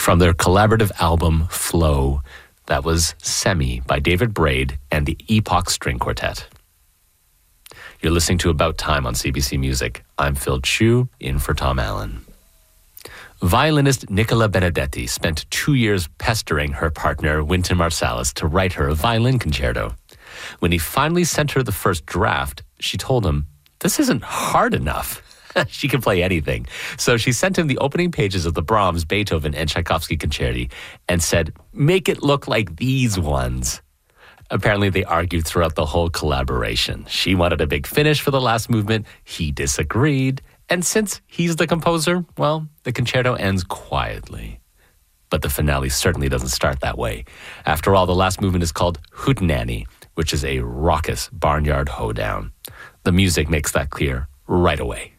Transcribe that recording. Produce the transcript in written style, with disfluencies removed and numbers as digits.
from their collaborative album Flow. That was Semi by David Braid and the Epoch String Quartet. You're listening to About Time on CBC Music. I'm Phil Chu, in for Tom Allen. Violinist Nicola Benedetti spent 2 years pestering her partner, Wynton Marsalis, to write her a violin concerto. When he finally sent her the first draft, she told him, "This isn't hard enough." She can play anything. So she sent him the opening pages of the Brahms, Beethoven, and Tchaikovsky concerti and said, "Make it look like these ones." Apparently, they argued throughout the whole collaboration. She wanted a big finish for the last movement. He disagreed. And since he's the composer, well, the concerto ends quietly. But the finale certainly doesn't start that way. After all, the last movement is called Hootenanny, which is a raucous barnyard hoedown. The music makes that clear right away.